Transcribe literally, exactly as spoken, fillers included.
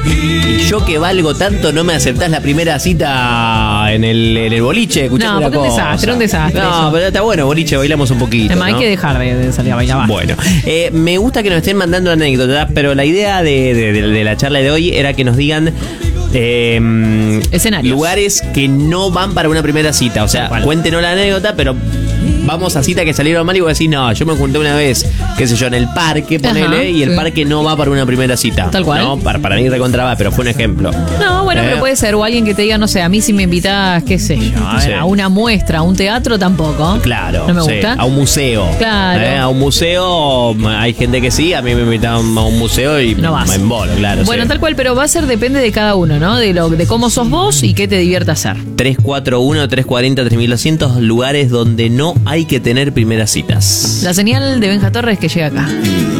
Y yo que valgo tanto, no me aceptás la primera cita en el, en el boliche. Escuchame No, una porque un cosa. desastre, un desastre No, eso. pero está bueno, boliche, bailamos un poquito. Además, ¿no? hay que dejar de, de salir a bailar. va. Bueno, eh, me gusta que nos estén mandando anécdotas, pero la idea de, de, de, de la charla de hoy era que nos digan eh, Escenarios. lugares que no van para una primera cita. O sea, Tal cual. cuéntenos la anécdota, pero vamos a cita que salieron mal y vos decís, no, yo me junté una vez, qué sé yo, en el parque, ponele, Ajá, y el sí. parque no va para una primera cita. Tal cual. No, para, para mí recontra va, pero fue un ejemplo. No, bueno, Eh. pero puede ser. O alguien que te diga, no sé, a mí si me invitás, qué sé yo, a, ver, Sí. a una muestra, a un teatro tampoco. Claro, No me sí, gusta. a un museo. Claro. Eh, a un museo, hay gente que sí, a mí me invitaron a un museo y No vas. me embolo, claro. Bueno, sí. tal cual, pero va a ser, depende de cada uno, ¿no? De lo de cómo sos vos y qué te divierta hacer. tres cuatro uno, tres cuatro cero, tres mil doscientos, lugares donde no hay que tener primeras citas. La señal de Benja Torres que llega acá.